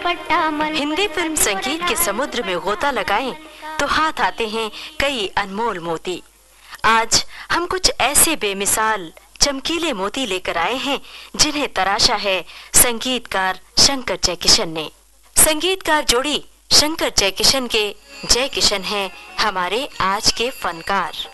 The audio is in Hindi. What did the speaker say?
दुपट्टा मल। हिंदी फिल्म संगीत के समुद्र में गोता लगाएं तो हाथ आते हैं कई अनमोल मोती। आज हम कुछ ऐसे बेमिसाल चमकीले मोती लेकर आए हैं जिन्हें तराशा है संगीतकार शंकर जयकिशन ने। संगीतकार जोड़ी शंकर जयकिशन के जयकिशन हैं हमारे आज के फनकार।